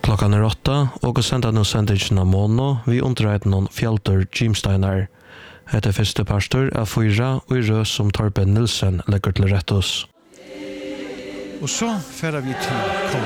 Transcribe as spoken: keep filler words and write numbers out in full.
Klockan är åtta och sända nu sändningen av Mono vi underrätten om Fjaltur Jimsteinar. Det är första pastor av fyra och i rös som Torben Nilsen lägger till rätt oss. Och så färdar vi till